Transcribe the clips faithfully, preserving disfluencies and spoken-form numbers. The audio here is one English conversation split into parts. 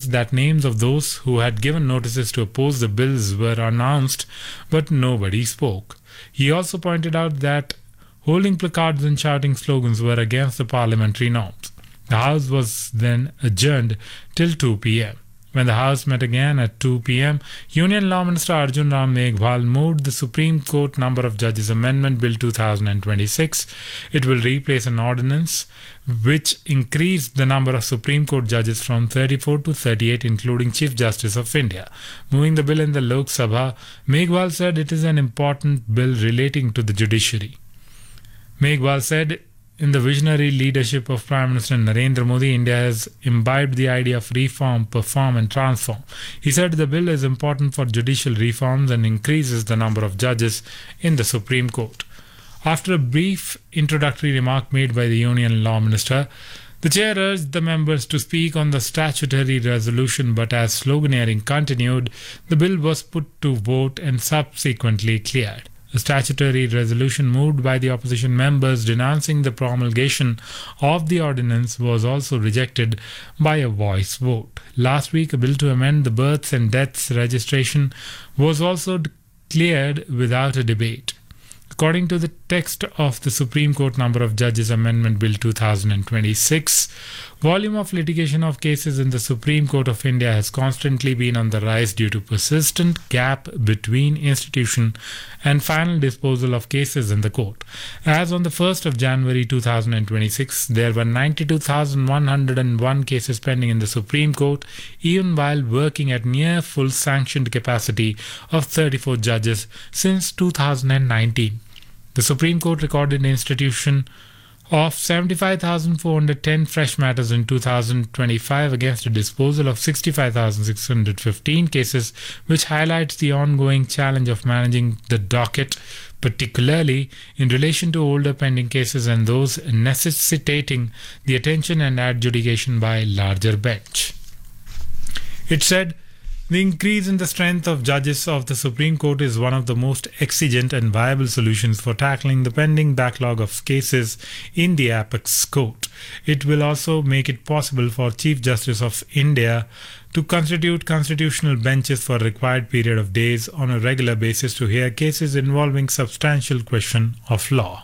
announced that names of those who had given notices to oppose the bills were announced, but nobody spoke. He also pointed out that holding placards and shouting slogans were against the parliamentary norms. The House was then adjourned till two p.m. When the House met again at two p.m., Union Law Minister Arjun Ram Meghwal moved the Supreme Court Number of Judges Amendment Bill two thousand twenty-six. It will replace an ordinance which increased the number of Supreme Court judges from thirty-four to thirty-eight, including Chief Justice of India. Moving the bill in the Lok Sabha, Meghwal said it is an important bill relating to the judiciary. Meghwal said, in the visionary leadership of Prime Minister Narendra Modi, India has imbibed the idea of reform, perform and transform. He said the bill is important for judicial reforms and increases the number of judges in the Supreme Court. After a brief introductory remark made by the Union Law Minister, the chair urged the members to speak on the statutory resolution, but as sloganeering continued, the bill was put to vote and subsequently cleared. A statutory resolution moved by the opposition members denouncing the promulgation of the ordinance was also rejected by a voice vote. Last week, a bill to amend the births and deaths registration was also cleared without a debate. According to the text of the Supreme Court Number of Judges Amendment Bill two thousand twenty-six, volume of litigation of cases in the Supreme Court of India has constantly been on the rise due to persistent gap between institution and final disposal of cases in the court. As on the first of January two thousand twenty-six, there were ninety-two thousand one hundred one cases pending in the Supreme Court, even while working at near full sanctioned capacity of thirty-four judges since two thousand nineteen. The Supreme Court recorded institution of seventy-five thousand four hundred ten fresh matters in two thousand twenty-five against a disposal of sixty-five thousand six hundred fifteen cases, which highlights the ongoing challenge of managing the docket, particularly in relation to older pending cases and those necessitating the attention and adjudication by a larger bench. It said, the increase in the strength of judges of the Supreme Court is one of the most exigent and viable solutions for tackling the pending backlog of cases in the apex court. It will also make it possible for Chief Justice of India to constitute constitutional benches for a required period of days on a regular basis to hear cases involving substantial question of law.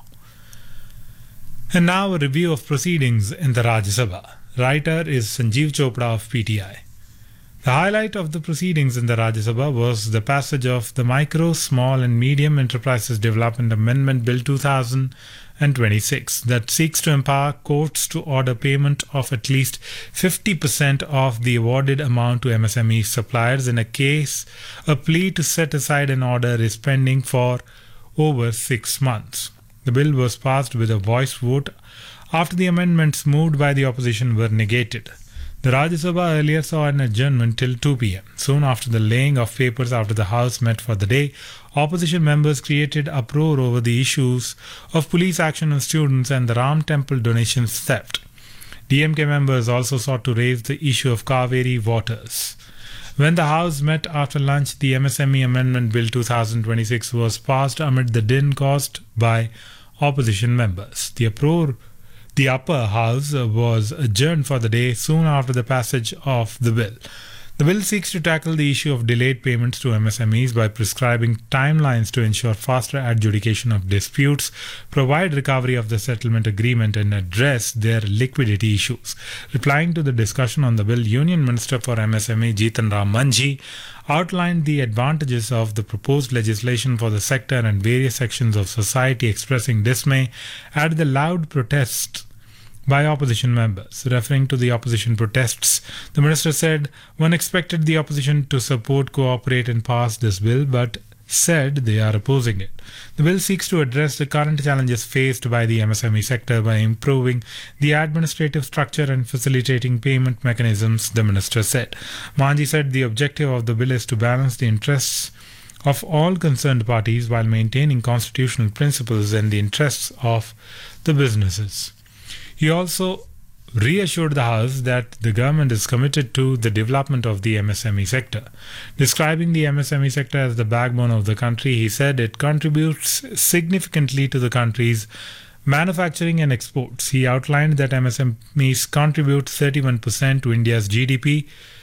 And now a review of proceedings in the Rajya Sabha. Writer is Sanjeev Chopra of P T I. The highlight of the proceedings in the Rajya Sabha was the passage of the Micro, Small and Medium Enterprises Development Amendment Bill two thousand twenty-six that seeks to empower courts to order payment of at least fifty percent of the awarded amount to M S M E suppliers in a case a plea to set aside an order is pending for over six months. The bill was passed with a voice vote after the amendments moved by the opposition were negated. The Rajya Sabha earlier saw an adjournment till two p.m. Soon after the laying of papers after the House met for the day, opposition members created uproar over the issues of police action on students and the Ram Temple donations theft. D M K members also sought to raise the issue of Kaveri waters. When the House met after lunch, the M S M E Amendment Bill two thousand twenty-six was passed amid the din caused by opposition members. The uproar The upper house was adjourned for the day soon after the passage of the bill. The bill seeks to tackle the issue of delayed payments to M S M Es by prescribing timelines to ensure faster adjudication of disputes, provide recovery of the settlement agreement, and address their liquidity issues. Replying to the discussion on the bill, Union Minister for M S M E Jitan Ram Manjhi outlined the advantages of the proposed legislation for the sector and various sections of society, expressing dismay at the loud protests by opposition members. Referring to the opposition protests, the minister said one expected the opposition to support, cooperate and pass this bill, but said they are opposing it. The bill seeks to address the current challenges faced by the M S M E sector by improving the administrative structure and facilitating payment mechanisms, the minister said. Manji said the objective of the bill is to balance the interests of all concerned parties while maintaining constitutional principles and the interests of the businesses. He also reassured the House that the government is committed to the development of the M S M E sector. Describing the M S M E sector as the backbone of the country, he said it contributes significantly to the country's manufacturing and exports. He outlined that M S M Es contribute thirty-one percent to India's G D P,